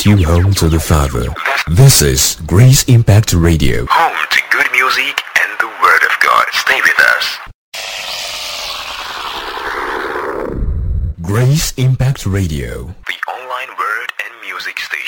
Tune home to the Father. This is Grace Impact Radio. Home to good music and the Word of God. Stay with us. Grace Impact Radio. The online word and music station.